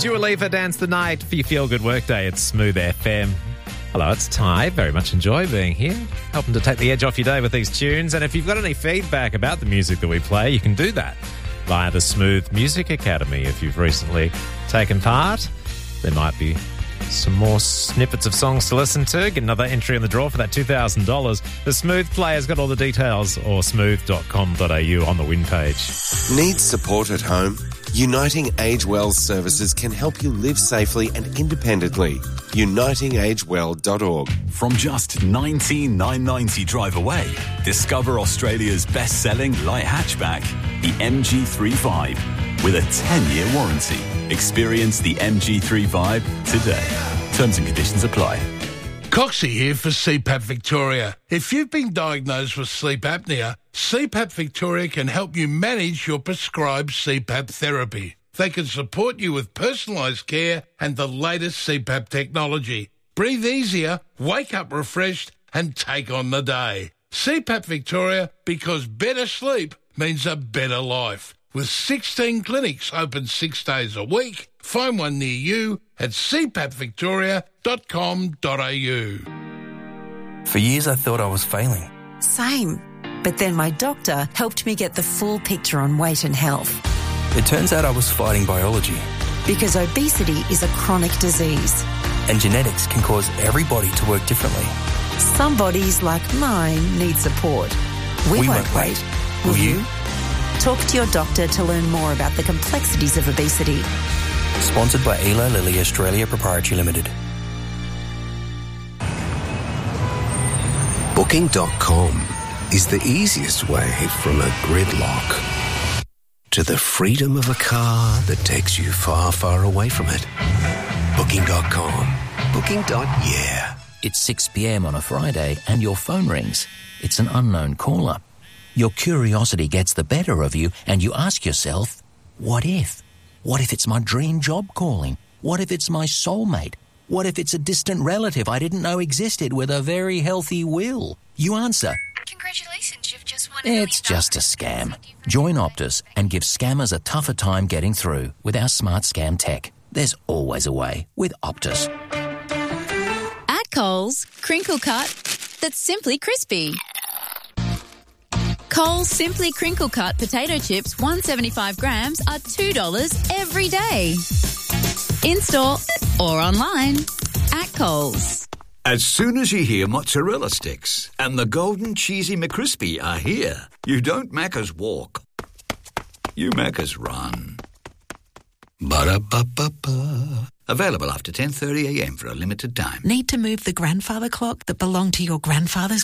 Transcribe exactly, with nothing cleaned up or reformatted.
Dua Lipa, Dance the Night for your feel-good workday at Smooth F M. Hello, it's Ty. Very much enjoy being here, helping to take the edge off your day with these tunes. And if you've got any feedback about the music that we play, you can do that via the Smooth Music Academy. If you've recently taken part, there might be some more snippets of songs to listen to. Get another entry in the draw for that two thousand dollars. The Smooth Player's got all the details, or smooth dot com dot a u on the win page. Need support at home? Uniting Age Well services can help you live safely and independently. uniting age well dot org. From just nineteen thousand nine hundred ninety drive away, discover Australia's best-selling light hatchback, the M G three Vibe, with a ten-year warranty. Experience the M G three Vibe today. Terms and conditions apply. Coxie here for C PAP Victoria. If you've been diagnosed with sleep apnea, C PAP Victoria can help you manage your prescribed C PAP therapy. They can support you with personalised care and the latest C PAP technology. Breathe easier, wake up refreshed and take on the day. C PAP Victoria, because better sleep means a better life. With sixteen clinics open six days a week, find one near you at c pap victoria dot com dot a u. For years I thought I was failing. Same. But then my doctor helped me get the full picture on weight and health. It turns out I was fighting biology. Because obesity is a chronic disease. And genetics can cause everybody to work differently. Some bodies, like mine, need support. We, we won't, won't wait. wait. Will, Will you? you? Talk to your doctor to learn more about the complexities of obesity. Sponsored by Eli Lilly Australia Proprietary Limited. Booking dot com is the easiest way from a gridlock to the freedom of a car that takes you far, far away from it. Booking dot com. Booking. Yeah. It's six p.m. on a Friday and your phone rings. It's an unknown caller. Your curiosity gets the better of you and you ask yourself, what if? What if it's my dream job calling? What if it's my soulmate? What if it's a distant relative I didn't know existed with a very healthy will? You answer, congratulations, you've just won. It's just a scam. Join Optus and give scammers a tougher time getting through with our smart scam tech. There's always a way with Optus. At Coles, crinkle cut that's simply crispy. Coles Simply Crinkle Cut potato chips, one hundred seventy-five grams, are two dollars every day. In-store or online at Coles. As soon as you hear mozzarella sticks and the golden cheesy McCrispy are here, you don't Macca's walk. You Macca's run. Ba-da-ba-ba-ba. Available after ten thirty a m for a limited time. Need to move the grandfather clock that belonged to your grandfather's